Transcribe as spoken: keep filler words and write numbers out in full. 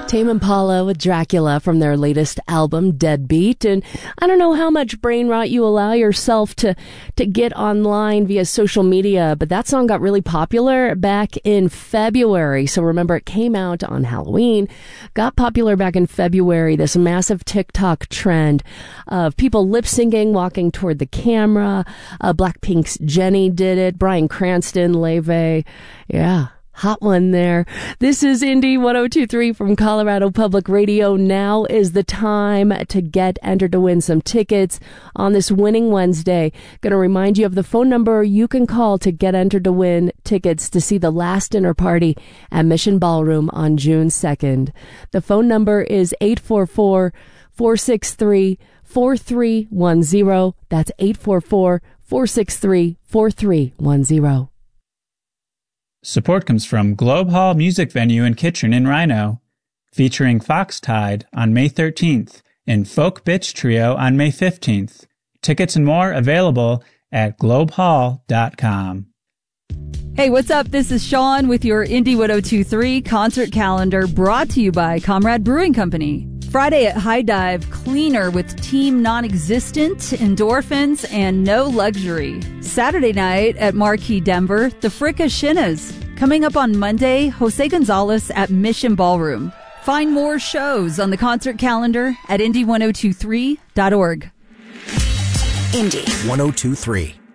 Tame Impala with Dracula from their latest album, Deadbeat. And I don't know how much brain rot you allow yourself to, to get online via social media, but that song got really popular back in February. So remember, it came out on Halloween, got popular back in February, this massive TikTok trend of people lip-syncing, walking toward the camera. Uh, Blackpink's Jennie did it. Bryan Cranston, Leve. Yeah. Hot one there. This is Indie one oh two point three from Colorado Public Radio. Now is the time to get entered to win some tickets on this Winning Wednesday. Going to remind you of the phone number you can call to get entered to win tickets to see The Last Dinner Party at Mission Ballroom on June second. The phone number is eight four four, four six three, four three one zero. That's eight four four, four six three, four three one zero. Support comes from Globe Hall Music Venue in Kitchen in Rhino, featuring Foxtide on May thirteenth and Folk Bitch Trio on May fifteenth. Tickets and more available at globe hall dot com. Hey, what's up? This is Sean with your Indie one oh two point three concert calendar, brought to you by Comrade Brewing Company. Friday at High Dive, Cleaner with Team Non-Existent, Endorphins, and No Luxury. Saturday night at Marquee Denver, the Fricka Shinnas. Coming up on Monday, Jose Gonzalez at Mission Ballroom. Find more shows on the concert calendar at indie ten twenty-three dot org. Indie one oh two point three.